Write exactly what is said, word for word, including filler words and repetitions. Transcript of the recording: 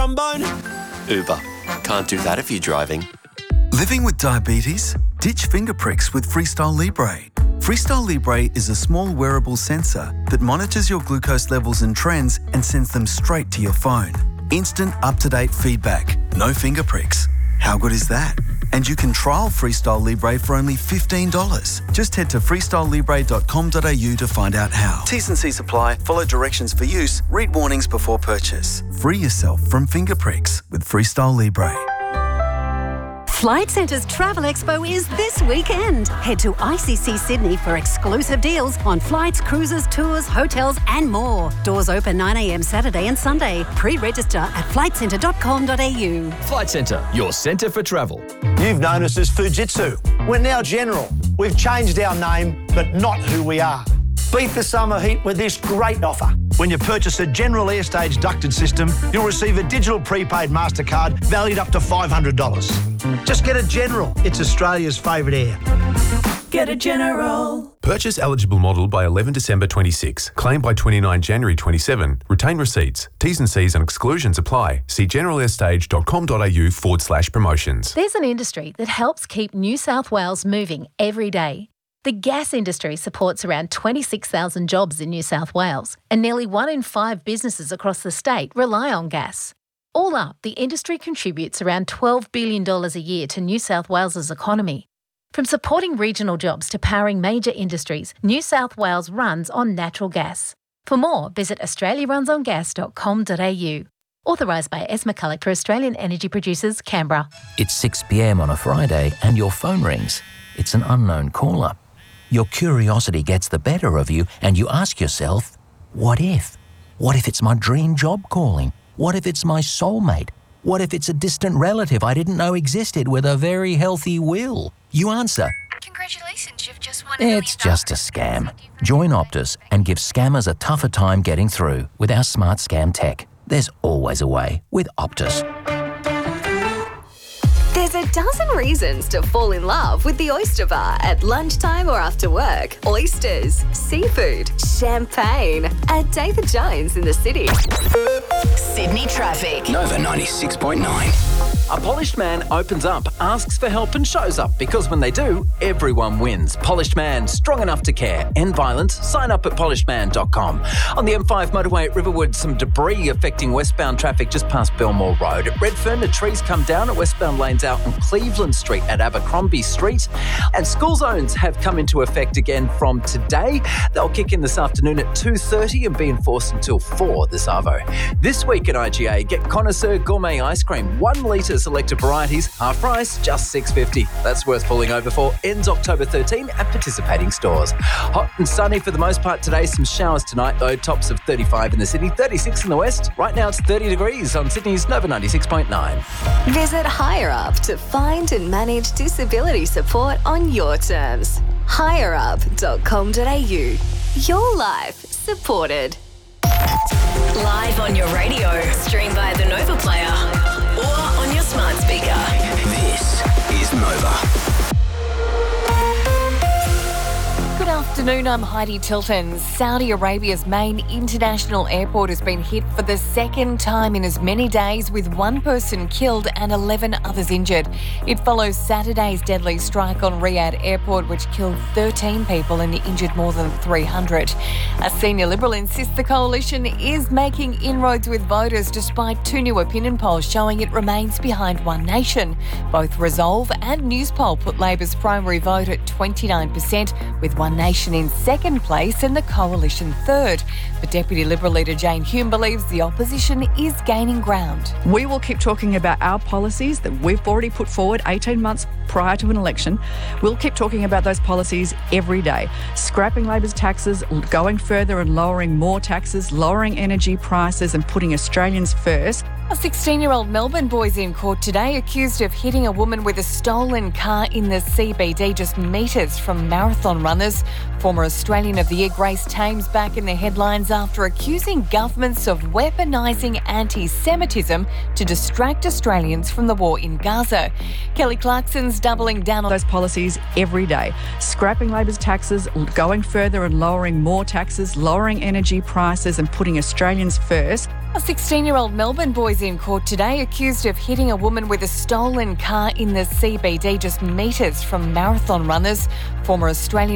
trombone? Uber. Can't do that if you're driving. Living with diabetes? Ditch finger pricks with Freestyle Libre. Freestyle Libre is a small wearable sensor that monitors your glucose levels and trends and sends them straight to your phone. Instant, up-to-date feedback. No finger pricks. How good is that? And you can trial Freestyle Libre for only fifteen dollars. Just head to freestyle libre dot com dot a u to find out how. T's and C's apply. Follow directions for use. Read warnings before purchase. Free yourself from finger pricks with Freestyle Libre. Flight Centre's Travel Expo is this weekend. Head to I C C Sydney for exclusive deals on flights, cruises, tours, hotels and more. Doors open nine a m Saturday and Sunday. Pre-register at flight centre dot com dot a u. Flight Centre, your centre for travel. You've known us as Fujitsu. We're now General. We've changed our name, but not who we are. Beat the summer heat with this great offer. When you purchase a General Airstage ducted system, you'll receive a digital prepaid MasterCard valued up to five hundred dollars. Just get a General. It's Australia's favourite air. Get a General. Purchase eligible model by eleven December twenty-six. Claim by twenty-nine January twenty-seven. Retain receipts. T's and C's and exclusions apply. See generalairstage dot com dot a u forward slash promotions. There's an industry that helps keep New South Wales moving every day. The gas industry supports around twenty-six thousand jobs in New South Wales, and nearly one in five businesses across the state rely on gas. All up, the industry contributes around twelve billion dollars a year to New South Wales's economy. From supporting regional jobs to powering major industries, New South Wales runs on natural gas. For more, visit australia runs on gas dot com dot a u. Authorised by S. McCulloch for Australian Energy Producers, Canberra. It's six p m on a Friday and your phone rings. It's an unknown caller. Your curiosity gets the better of you and you ask yourself, what if? What if it's my dream job calling? What if it's my soulmate? What if it's a distant relative I didn't know existed with a very healthy will? You answer, congratulations, you've just won a it's just a scam. Join Optus and give scammers a tougher time getting through with our smart scam tech. There's always a way with Optus. There's a dozen reasons to fall in love with the Oyster Bar at lunchtime or after work. Oysters, seafood, champagne at David Jones in the city. Sydney traffic. Nova ninety-six point nine. A polished man opens up, asks for help and shows up because when they do, everyone wins. Polished Man, strong enough to care. End violence? Sign up at polished man dot com. On the M five motorway at Riverwood, some debris affecting westbound traffic just past Belmore Road. At Redfern, the trees come down at westbound lanes out on Cleveland Street at Abercrombie Street. And school zones have come into effect again from today. They'll kick in this afternoon at two thirty and be enforced until four this arvo. This week at I G A, get Connoisseur Gourmet Ice Cream, one litre selected varieties, half price, just six dollars fifty. That's worth pulling over for. Ends October thirteenth at participating stores. Hot and sunny for the most part today. Some showers tonight though. Tops of thirty-five in the city, thirty-six in the west. Right now it's thirty degrees on Sydney's Nova ninety-six point nine. Visit Higher Up to find and manage disability support on your terms. higher up dot com dot a u. Your life supported. Live on your radio, stream via the Nova Player or on your smart speaker. This is Nova. Good afternoon, I'm Heidi Tilton. Saudi Arabia's main international airport has been hit for the second time in as many days, with one person killed and eleven others injured. It follows Saturday's deadly strike on Riyadh Airport, which killed thirteen people and injured more than three hundred. A senior Liberal insists the coalition is making inroads with voters despite two new opinion polls showing it remains behind One Nation. Both Resolve and Newspoll put Labor's primary vote at twenty-nine percent, with One Nation in second place and the coalition third. But Deputy Liberal leader Jane Hume believes the opposition is gaining ground. We will keep talking about our policies that we've already put forward eighteen months prior to an election. We'll keep talking about those policies every day. Scrapping Labor's taxes, going further and lowering more taxes, lowering energy prices and putting Australians first. A sixteen-year-old Melbourne boy's in court today accused of hitting a woman with a stolen car in the C B D just metres from marathon runners. Former Australian of the Year Grace Tame's back in the headlines after accusing governments of weaponising anti-Semitism to distract Australians from the war in Gaza. Kelly Clarkson's doubling down on those policies every day. Scrapping Labor's taxes, going further and lowering more taxes, lowering energy prices and putting Australians first. A sixteen-year-old Melbourne boy's in court today accused of hitting a woman with a stolen car in the C B D just metres from marathon runners. Former Australian